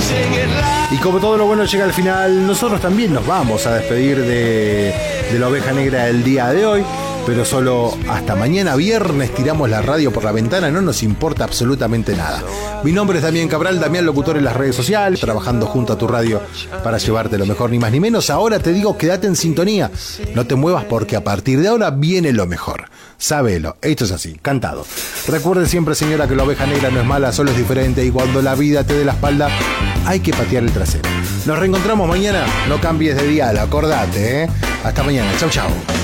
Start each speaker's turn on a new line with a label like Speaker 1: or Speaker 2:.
Speaker 1: Y como todo lo bueno llega al final, nosotros también nos vamos a despedir de la oveja negra del día de hoy, pero solo hasta mañana viernes. Tiramos la radio por la ventana, no nos importa absolutamente nada. Mi nombre es Damián Cabral, Damián Locutor en las redes sociales, trabajando junto a tu radio para llevarte lo mejor, ni más ni menos. Ahora te digo, quédate en sintonía, no te muevas porque a partir de ahora viene lo mejor. Sábelo, esto es así, cantado. Recuerde siempre, señora, que la oveja negra no es mala, solo es diferente, y cuando la vida te dé la espalda, hay que patear el trasero. Nos reencontramos mañana, no cambies de dial, acordate, ¿eh? Hasta mañana, chau chau.